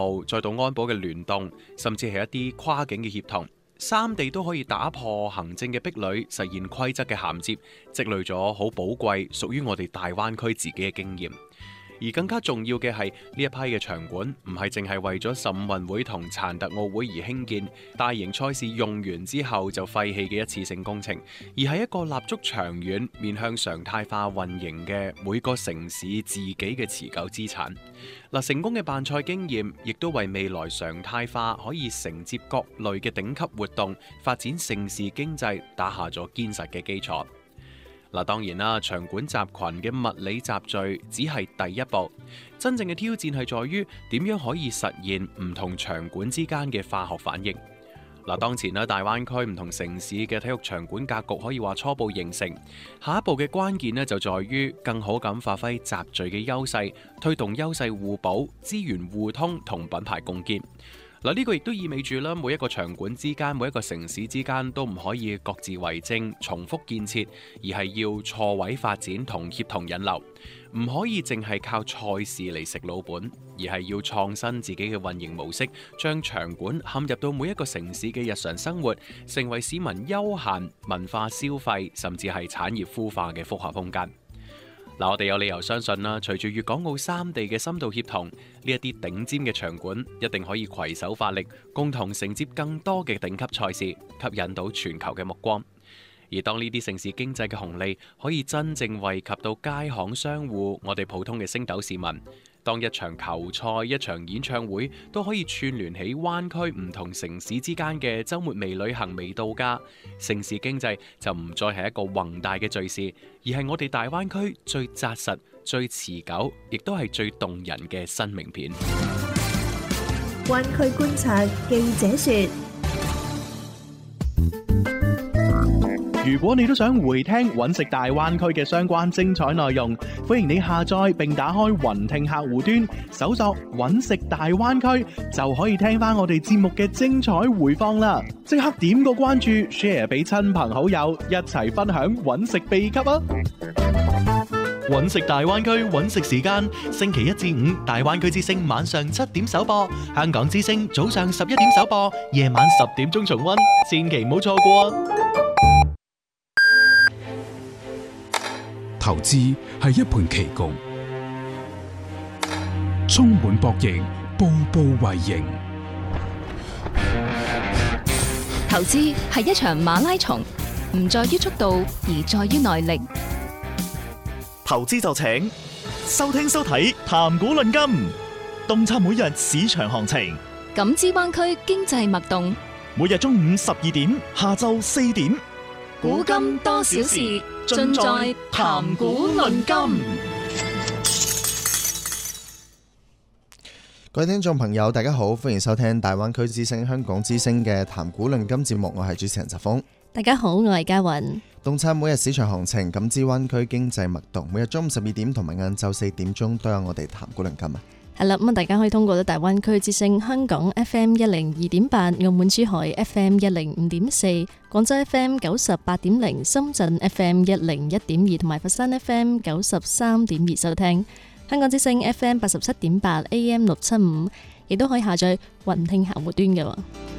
務，再到安保嘅聯動，甚至係一啲跨境嘅協同，三地都可以打破行政嘅壁壘，實現規則嘅銜接，積累咗好寶貴屬於我哋大灣區自己嘅經驗。而更加重要嘅係呢一批嘅場館唔係淨係為咗15運會同殘特奧會而興建，大型賽事用完之後就廢棄嘅一次性工程，而係一個立足長遠、面向常態化運營嘅每個城市自己嘅持久資產。成功嘅辦賽經驗亦都為未來常態化可以承接各類嘅頂級活動、發展盛事經濟打下咗堅實嘅基礎。當然啦，場館集群嘅物理集聚只係第一步，真正嘅挑戰係在於點樣可以實現唔同場館之間嘅化學反應。當前啦，大灣區唔同城市嘅體育場館格局可以話初步形成，下一步嘅關鍵呢就在於更好咁發揮集聚嘅優勢，推動優勢互補、資源互通同品牌共建。呢個亦都意味住啦，每一個場館之間、每一個城市之間都唔可以各自為政、重複建設，而係要錯位發展同協同引流，唔可以淨係靠賽事嚟食老本，而係要創新自己嘅運營模式，將場館嵌入到每一個城市嘅日常生活，成為市民休閒、文化消費，甚至係產業孵化嘅複合空間。我哋有理由相信啦，隨住粵港澳三地嘅深度協同，呢一啲頂尖嘅場館一定可以攜手發力，共同承接更多嘅頂級賽事，吸引到全球嘅目光。而當呢啲城市經濟嘅紅利可以真正惠及到街巷商戶，我哋普通嘅星斗市民，當一場球賽、一場演唱會都可以串聯起灣區唔同城市之間嘅週末微旅行、微度假，城市經濟就唔再係一個宏大嘅敘事，而係我哋大灣區最紮實、最持久，亦都係最動人嘅新名片。 灣區觀察，記者說。 如果你都想回聽揾食大灣區嘅相關精彩內容，歡迎你下載並打開雲聽客戶端，搜索揾食大灣區，就可以聽翻我哋節目嘅精彩回放啦！即刻點個關注 ，share 俾親朋好友，一齊分享揾食秘笈啊！揾食大灣區揾食時間，星期一至五大灣區之聲晚上7點首播，香港之聲早上11點首播，夜晚10點鐘重溫，千祈唔好錯過啊！ 投資係一盤棋局，充滿博弈，步步為營。 投資係一場馬拉松，唔在於速度，而在於耐力。 投資就請收聽收睇談股論金，洞察每日市場行情， 感知灣區經濟脈動。 每日中午12點，下晝4點， 古今多少事，盡在談股論金。 各位聽眾朋友大家好，歡迎收聽大灣區之聲香港之聲嘅談股論金節目，我係主持人澤峰。 大家好，我係嘉雲。 洞察每日市場行情，感知灣區經濟脈動，每日中午12點同埋晏晝4點鐘都有我哋談股論金啊。 係啦，咁大家可以通過大灣區之聲香港 FM 102.8、澳門珠海 FM 105.4、廣州 FM 98.0、深圳 FM 101.2同埋佛山 FM 93.2收聽。香港之聲 FM 87.8、AM 675，亦都可以下載雲聽客戶端嘅。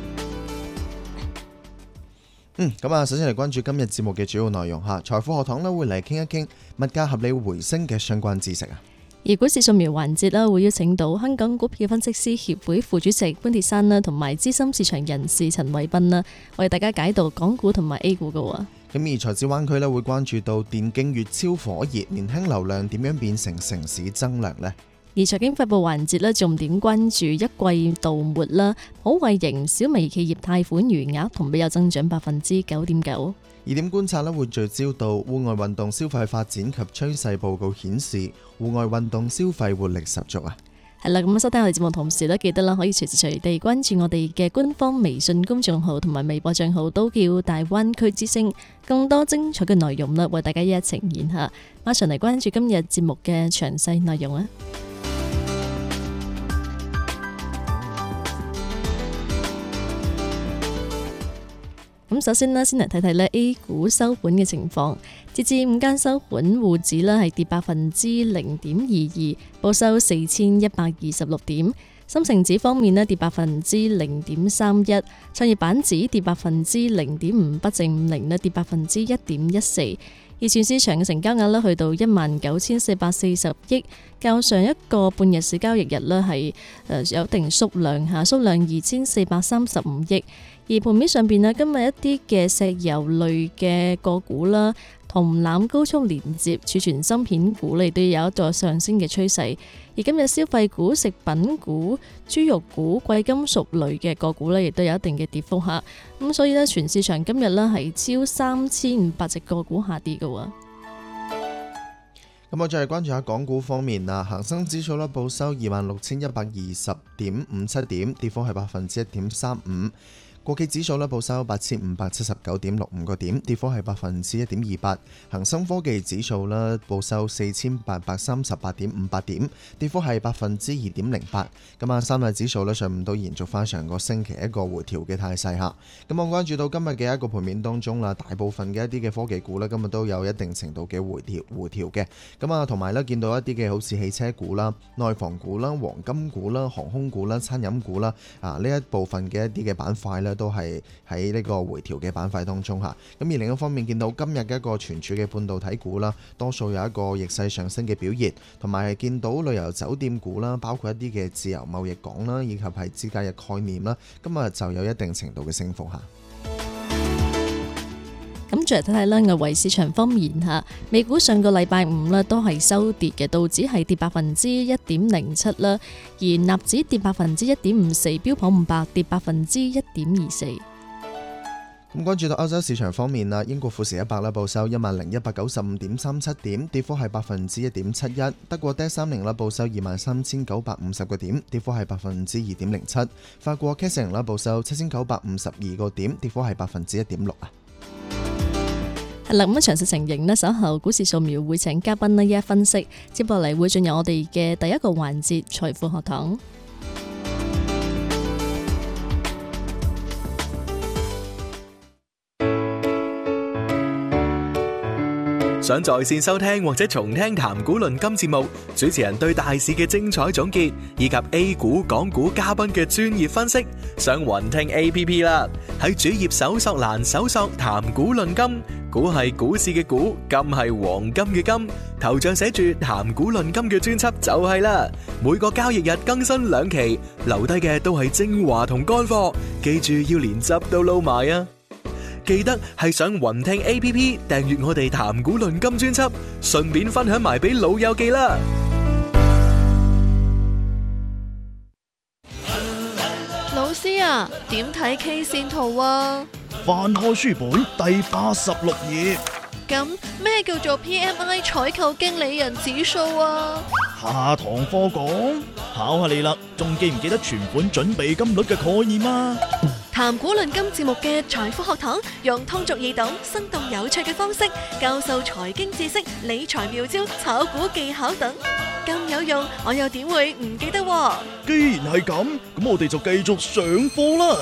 咁啊，首先嚟關注今日節目嘅主要內容吓，財富學堂咧會嚟傾一傾物價合理回升嘅相關知識啊。 而股市掃描環節啦，會邀請到香港股票分析師協會副主席潘鐵珊啦，同埋資深市場人士陳偉斌啦，為大家解讀港股同埋 A 股嘅。咁而財資灣區咧會關注到電競月超火熱，年輕流量點樣變成城市增量呢？ 而財經快報環節咧，重點關注一季度末啦，普惠型小微企業貸款餘額同比有增長9.9%。 而點觀察咧會聚焦到戶外運動消費發展及趨勢報告顯示，戶外運動消費活力十足啊！ 係啦，咁收聽我哋節目同時咧，記得啦可以隨時隨地關注我哋嘅官方微信公眾號同埋微博賬號，都叫大灣區之聲，更多精彩嘅內容啦，為大家一一呈現下。馬上嚟關注今日節目嘅詳細內容啊！咁首先呢，先嚟睇睇 A 股收盤嘅情況。截至午間收盤，滬指呢係跌0.22%，報收4126點； 深成指方面呢，跌0.31%，創業板指跌0.5%，北證50呢跌1.14%。而全市場嘅成交額呢，去到19,440億，較上一個半日市交易日呢係有一定縮量下，縮量2,435億。而盤面上邊呢，今日一啲嘅石油類嘅個股啦，銅纜高速連接、儲存芯片股呢，都有一個上升嘅趨勢。而今日消費股、食品股、豬肉股、貴金屬類嘅個股呢，亦都有一定嘅跌幅嚇。咁所以呢，全市場今日呢係超3,500隻個股下跌嘅喎。 咁我再嚟關注下港股方面啊，恒生指數呢報收26,120.57點，跌幅係1.35%。國企指數呢報收8,579.65個點，跌幅係1.28%。恒生科技指數呢報收4,838.58點，跌幅係2.08%。今晚三大指數呢上午都延續翻上個星期一個回調嘅態勢嚇。咁我關注到今日嘅一個盤面當中啦，大部分嘅一啲嘅科技股呢，今日都有一定程度嘅回調嘅。咁啊，同埋呢見到一啲嘅好似汽車股啦、內房股啦、黃金股啦、航空股啦、餐飲股啦呢一部分嘅一啲嘅板塊呢，都係喺呢個回調嘅板塊當中嚇。咁而另一方面見到今日嘅一個存儲嘅半導體股啦，多數有一個逆勢上升嘅表現，同埋係見到旅遊酒店股啦，包括一啲嘅自由貿易港啦，以及係節假日概念啦，今日就有一定程度嘅升幅嚇。 咁再嚟睇睇啦，外圍市場方面嚇，美股上個禮拜五呢都係收跌嘅，道指係跌1.07%啦，而納指跌1.54%，標普500跌1.24%。 咁關注到歐洲市場方面啦，英國富時100啦報收10,195.37點，跌幅係1.71%。德國 DAX30啦報收23,950個點，跌幅係2.07%。法國 CAC 啦報收7,952個點，跌幅係1.6%啊。 係啦，咁詳細情形呢，稍後股市掃描會請嘉賓呢一一分析。接落嚟會進入我哋嘅第一個環節財富學堂。 想在線收聽或者重聽談股論金節目，主持人對大市嘅精彩總結，以及 A 股、港股嘉賓嘅專業分析，上雲聽 APP 啦。喺主頁搜索欄搜索談股論金，股係股市嘅股，金係黃金嘅金，頭像寫住談股論金嘅專輯就係啦。每個交易日更新2期，留低嘅都係精華同乾貨，記住要連汁都撈埋啊！記得係上雲聽 APP 訂閱我哋談股論金專輯，順便分享埋俾老友記啦。 老師啊，點睇 K 線圖啊？ 翻開書本第86頁。 咁咩叫做 PMI 採購經理人指數啊？ 下堂課講，考下你啦，仲記唔記得存款準備金率嘅概念啊？ 談股論金節目嘅財富學堂，用通俗易懂、生動有趣嘅方式教授財經知識、理財妙招、炒股技巧等，咁有用，我又點會唔記得？ 既然係咁，咁我哋就繼續上課啦。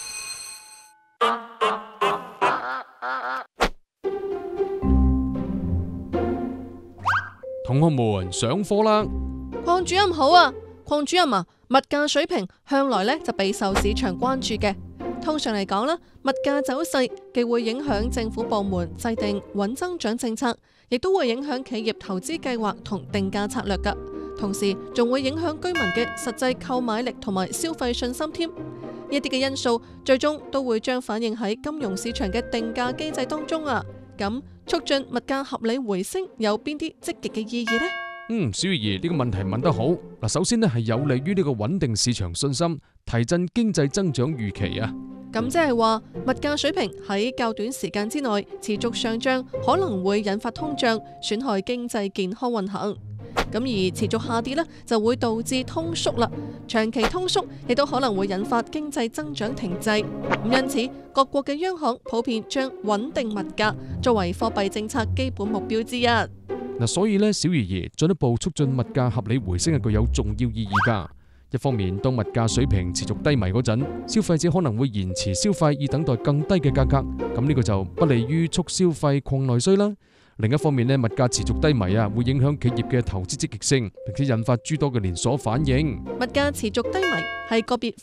同學們上課啦！ 鄺主任好啊，鄺主任啊，物價水平向來呢就備受市場關注嘅。通常嚟講啦，物價走勢既會影響政府部門制定穩增長政策，亦都會影響企業投資計劃同定價策略㗎。同時仲會影響居民嘅實際購買力同埋消費信心添。呢啲嘅因素最終都會將反映喺金融市場嘅定價機制當中啊。咁促進物價合理回升有邊啲積極嘅意義呢？ 小月兒呢個問題問得好。嗱，首先呢係有利於呢個穩定市場信心，提振經濟增長預期啊。 咁即係話物價水平喺較短時間之內持續上漲，可能會引發通脹，損害經濟健康運行。咁而持續下跌呢，就會導致通縮啦。長期通縮亦都可能會引發經濟增長停滯。咁因此，各國嘅央行普遍將穩定物價作為貨幣政策基本目標之一。 嗱，所以呢，小魚兒進一步促進物價合理回升係具有重要意義㗎。一方面，當物價水平持續低迷嗰陣，消費者可能會延遲消費，以等待更低嘅價格。咁呢個就不利於促消費擴內需啦。 另一方面呢，物價持續低迷啊，會影響企業嘅投資積極性，並且引發諸多嘅連鎖反應。 物價持續低迷係個別